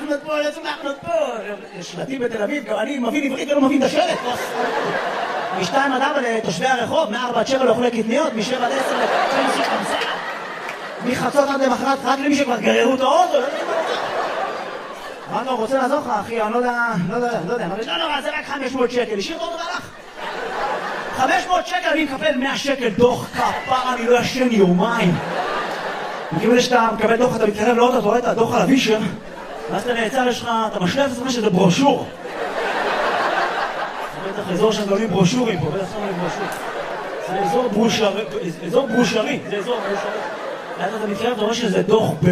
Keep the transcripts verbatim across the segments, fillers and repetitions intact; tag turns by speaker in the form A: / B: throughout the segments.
A: אחמד פה, יוצאים לאחמד פה. שלטים בתל אביב, גם אני מבין עברית ולא מבין את השלט. משתיים עד ארבע לתושבי הרחוב, מארבע עד שבע לאוכלי קטניות, משבע עד עשר לתושבי חמסה. מחצות עד למחרת, רק למי שכבר גררו את האוטו. אמרנו, רוצה לעזור לך, אחי, אני לא יודע, לא יודע, לא יודע. לא נורא, זה רק חמש מאות שקל, השאיר את האוטו והלך. חמש מאות שקל, אני מקבל מאה שקל דוח כפר, אני לא ישן יומיים. מכיוון שאתה מקבל דוח, אתה מתקרב לאוטו, אתה רואה את הדוח על הווישר, ואז אתה נעצר, יש לך, אתה משלב את זה שזה ברושור. זה בטח אזור שהם גולים ברושורים פה, בטח שמים ברושור. זה אזור ברושרי, אזור ברושרי, זה אזור ברושרי. ואז אתה מתקרב, אתה רואה שזה דוח ב...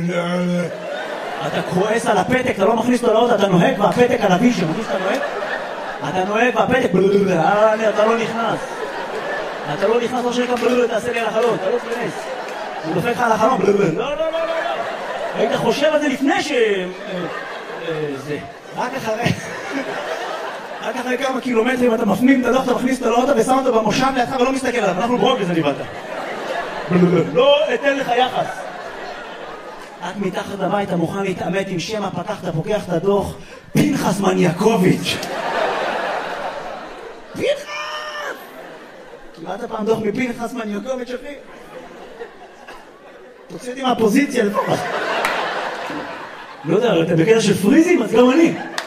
A: אתה כועס על הפתק, אתה לא מכניס אותו לאוטו, אתה נוהג והפתק על הווישר, מכניס אתה נוהג? אתה נוהג והפתק, אתה לא נכנס. אתה לא נכנס, לא שנקרא, תעשה לי על החלון, אתה לא תכנס. הוא דופק לך על החלון, לא, לא, לא, לא, לא. היית חושב על זה לפני ש... זה. רק אחרי... רק אחרי כמה קילומטרים אתה מפנים את הדוח, אתה מכניס אותו לאוטו ושם אותו במושב לידך ולא מסתכל עליו, אנחנו ברוק לזה נבלת. לא אתן לך יחס. רק מתחת לבית אתה מוכן להתאמת עם שמה, פתחת, פוקח את הדוח, פנחס מניאקוביץ'. פנחס! קיבלת פעם דוח מפנחס מניאקוביץ', אחי? תוציא אותי מהפוזיציה לפחות. לא יודע, אתה בקטע של פריזים, אז גם אני.